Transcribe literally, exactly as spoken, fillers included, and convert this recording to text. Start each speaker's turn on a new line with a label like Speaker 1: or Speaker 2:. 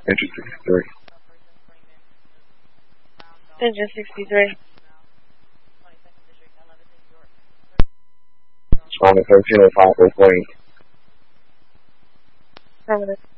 Speaker 1: Engine sixty-three.
Speaker 2: Engine sixty-three.
Speaker 1: Responding thirteen oh five, Oak Lane.
Speaker 2: Affirmative.